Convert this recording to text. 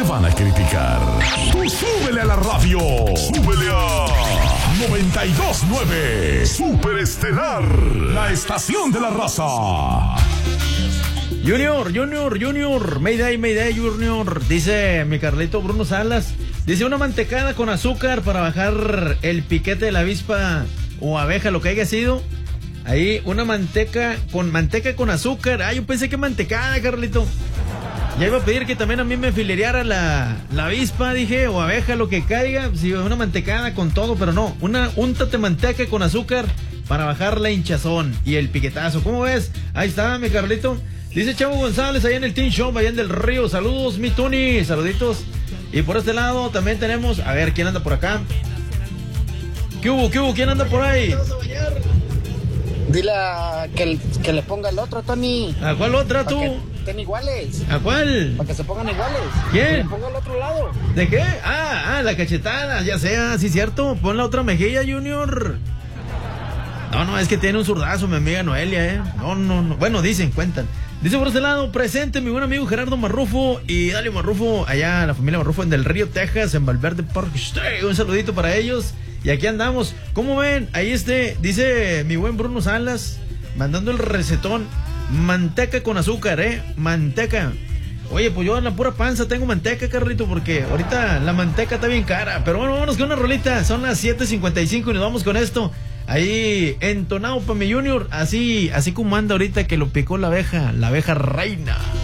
van a criticar. Tú súbele a la radio. Súbele a 92.9 Superestelar, la estación de la raza. Junior, Mayday, Junior. Dice mi Carlito Bruno Salas. Dice una mantecada con azúcar para bajar el piquete de la avispa o abeja, lo que haya sido. Ahí, una manteca con azúcar. Yo pensé que mantecada, Carlito. Ya iba a pedir que también a mí me filereara la avispa, dije, o abeja, lo que caiga. Sí, una mantecada con todo, pero no. Úntate manteca con azúcar para bajar la hinchazón y el piquetazo. ¿Cómo ves? Ahí está, mi Carlito. Dice Chavo González, allá en el Team Shop, allá en Del Río. Saludos, mi Tony. Saluditos. Y por este lado también tenemos, a ver, ¿quién anda por acá? ¿Qué hubo? ¿Quién anda por ahí? Dile que le ponga el otro, Tony. ¿A cuál otra, tú? Que estén iguales. ¿A cuál? Para que se pongan iguales. ¿Quién? Que le ponga al otro lado. ¿De qué? La cachetada, ya sea, sí, cierto. Pon la otra mejilla, Junior. No, es que tiene un zurdazo, mi amiga Noelia, No. Bueno, cuentan. Dice por este lado, presente mi buen amigo Gerardo Marrufo y Dale Marrufo, allá la familia Marrufo en Del Río, Texas, en Valverde Park. Un saludito para ellos. Y aquí andamos. ¿Cómo ven? Ahí dice mi buen Bruno Salas, mandando el recetón. Manteca con azúcar, manteca. Oye, pues yo en la pura panza tengo manteca, Carlito, porque ahorita la manteca está bien cara. Pero bueno, vámonos con una rolita. Son las 7:55 y nos vamos con esto. Ahí, entonado para mi Junior, así como anda ahorita que lo picó la abeja reina.